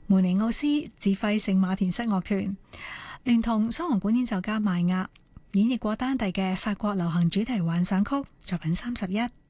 梅尼奧斯指揮聖馬田室樂團，聯同雙簧管演奏家邁亞演繹過丹第嘅法國流行主題幻想曲作品31。